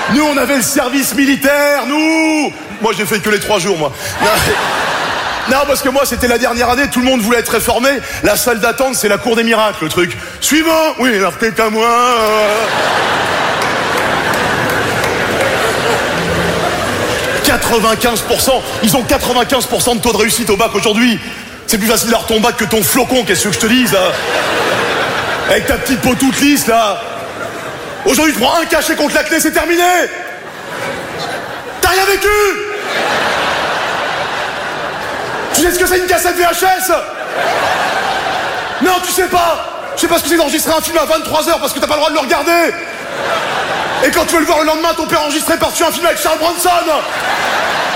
Nous, on avait le service militaire, nous. Moi, j'ai fait que les 3 jours, moi. Non, parce que moi, c'était la dernière année, tout le monde voulait être réformé. La salle d'attente, c'est la cour des miracles, le truc. Suivant. Oui, alors quelqu'un moins. 95%. Ils ont 95% de taux de réussite au bac aujourd'hui. C'est plus facile d'avoir ton bac que ton flocon, qu'est-ce que je te dise, là. Avec ta petite peau toute lisse, là. Aujourd'hui, tu prends un cachet contre la clé, c'est terminé. T'as rien vécu. Tu sais ce que c'est une cassette VHS? Non, tu sais pas. Je sais pas ce que c'est d'enregistrer un film à 23h parce que t'as pas le droit de le regarder. Et quand tu veux le voir le lendemain, ton père enregistré par-dessus un film avec Charles Bronson.